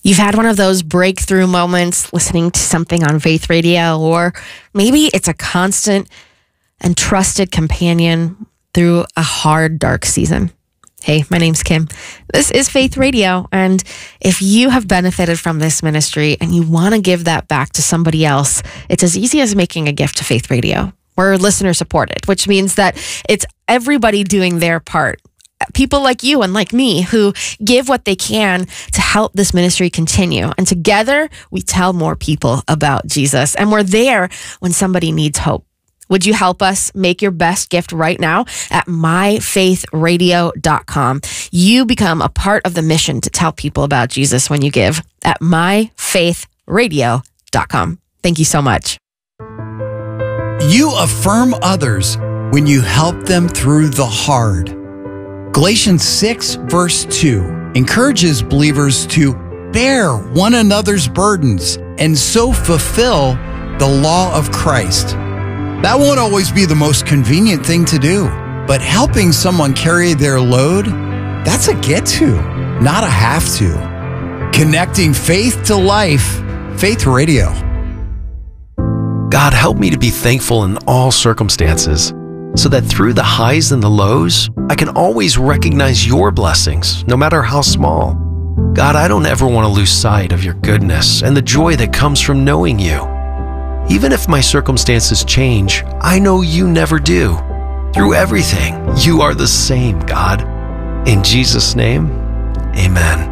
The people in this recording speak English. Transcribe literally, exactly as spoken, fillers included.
You've had one of those breakthrough moments listening to something on Faith Radio, or maybe it's a constant and trusted companion through a hard, dark season. Hey, my name's Kim. This is Faith Radio, and if you have benefited from this ministry and you want to give that back to somebody else, it's as easy as making a gift to Faith Radio. We're listener supported, which means that it's everybody doing their part. People like you and like me who give what they can to help this ministry continue. And together, we tell more people about Jesus. And we're there when somebody needs hope. Would you help us make your best gift right now at my faith radio dot com? You become a part of the mission to tell people about Jesus when you give at my faith radio dot com. Thank you so much. You affirm others when you help them through the hard. Galatians six, verse two, encourages believers to bear one another's burdens and so fulfill the law of Christ. That won't always be the most convenient thing to do, but helping someone carry their load, that's a get to, not a have to. Connecting faith to life, Faith Radio. God, help me to be thankful in all circumstances, so that through the highs and the lows, I can always recognize your blessings, no matter how small. God, I don't ever want to lose sight of your goodness and the joy that comes from knowing you. Even if my circumstances change, I know you never do. Through everything, you are the same, God. In Jesus' name, amen.